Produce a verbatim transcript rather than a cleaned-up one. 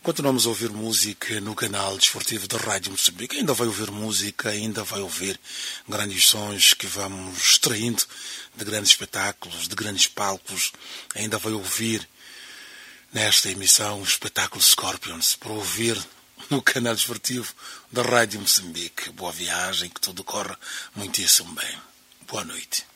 Continuamos a ouvir música no canal desportivo da Rádio Moçambique. Ainda vai ouvir música, ainda vai ouvir grandes sons que vamos extraindo de grandes espetáculos, de grandes palcos. Ainda vai ouvir nesta emissão o espetáculo Scorpions, para ouvir no canal desportivo da Rádio Moçambique. Boa viagem, que tudo corra muitíssimo bem. Boa noite.